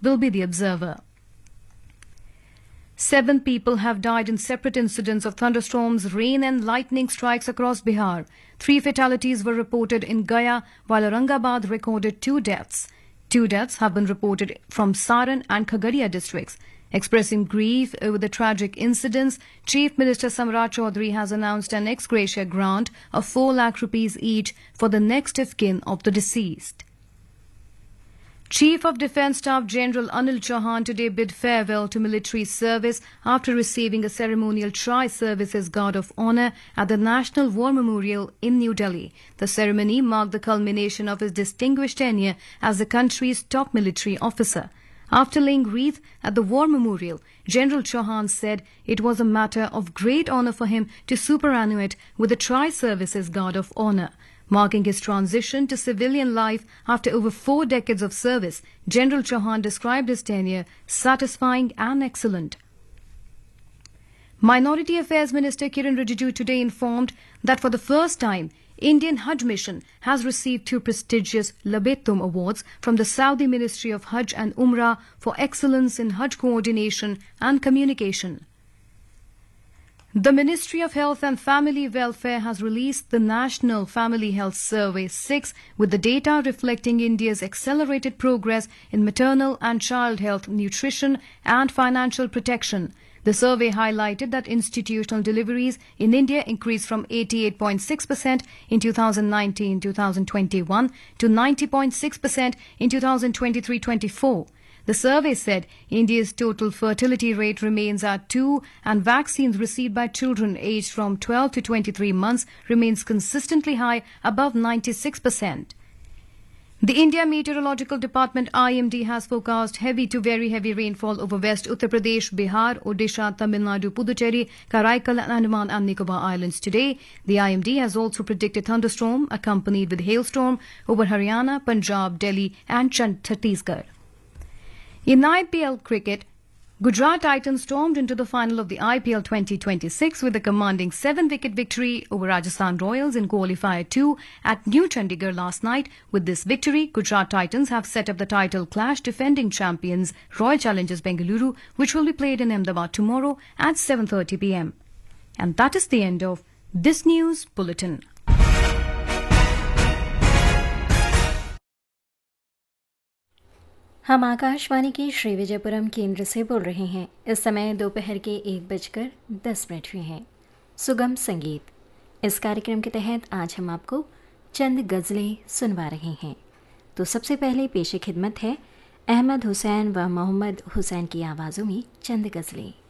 will be the observer. 7 people have died in separate incidents of thunderstorms, rain and lightning strikes across Bihar. 3 fatalities were reported in Gaya, while Aurangabad recorded 2 deaths. 2 deaths have been reported from Saran and Khagaria districts. Expressing grief over the tragic incidents, Chief Minister Samrat Chaudhary has announced an ex gratia grant of 4 lakh rupees each for the next of kin of the deceased. Chief of Defence Staff General Anil Chauhan today bid farewell to military service after receiving a ceremonial Tri-Services Guard of Honour at the National War Memorial in New Delhi. The ceremony marked the culmination of his distinguished tenure as the country's top military officer. After laying wreath at the War Memorial, General Chauhan said it was a matter of great honour for him to superannuate with the Tri-Services Guard of Honour. Marking his transition to civilian life after over 4 decades of service, General Chauhan described his tenure satisfying and excellent. Minority Affairs Minister Kiren Rijiju today informed that for the first time, Indian Hajj Mission has received 2 prestigious Labetum Awards from the Saudi Ministry of Hajj and Umrah for excellence in Hajj coordination and communication. The Ministry of Health and Family Welfare has released the National Family Health Survey 6 with the data reflecting India's accelerated progress in maternal and child health, nutrition and financial protection. The survey highlighted that institutional deliveries in India increased from 88.6% in 2019-2021 to 90.6% in 2023-24. The survey said India's total fertility rate remains at 2 and vaccines received by children aged from 12 to 23 months remains consistently high, above 96%. The India Meteorological Department IMD has forecast heavy to very heavy rainfall over West Uttar Pradesh, Bihar, Odisha, Tamil Nadu, Puducherry, Karaikal and Andaman and Nicobar Islands today. The IMD has also predicted thunderstorm accompanied with hailstorm over Haryana, Punjab, Delhi and Chhattisgarh. In IPL cricket, Gujarat Titans stormed into the final of the IPL 2026 with a commanding 7-wicket victory over Rajasthan Royals in Qualifier 2 at New Chandigarh last night. With this victory, Gujarat Titans have set up the title clash defending champions Royal Challengers Bengaluru, which will be played in Ahmedabad tomorrow at 7:30 p.m. And that is the end of this news bulletin. हम आकाशवाणी के श्री विजयपुरम केंद्र से बोल रहे हैं। इस समय दोपहर के 1:10 हुए हैं। सुगम संगीत, इस कार्यक्रम के तहत आज हम आपको चंद गज़लें सुनवा रहे हैं। तो सबसे पहले पेश खिदमत है अहमद हुसैन व मोहम्मद हुसैन की आवाज़ों में चंद गज़लें।